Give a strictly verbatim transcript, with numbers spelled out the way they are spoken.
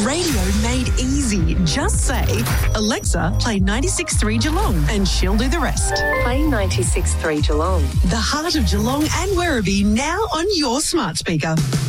Radio made easy. Just say, Alexa, play ninety-six point three Geelong, and she'll do the rest. Play ninety-six point three Geelong. The heart of Geelong and Werribee now on your smart speaker.